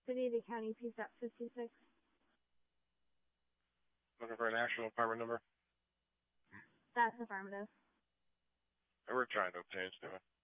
City to County PSAP 56. Looking for a national apartment number? That's affirmative. And we're trying to obtain, Steven.